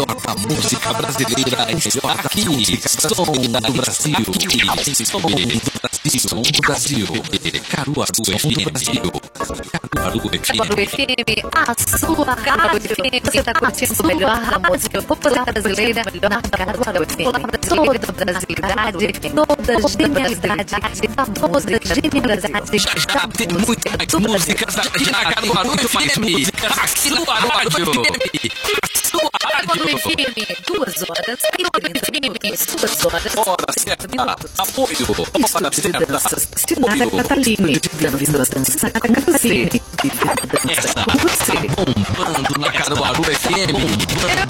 A música brasileira é aqui. Som do Brasil. Som do Brasil. Caruaru FM. Caruaru FM. A sua Caruaru FM. Você está curtindo o melhor da música popular brasileira na Caruaru FM. Toda brasilidade, toda genialidade da música, genialidade. Já tem muitas músicas aqui na Caruaru FM. Aqui no Caruaru FM. Caruaru FM, 2 horas e 30 minutos. 2 horas. Hora certa. Apoio. Hora certa. Sinara Catalini, dando dançar com você. Essa bombando na Caruaru FM.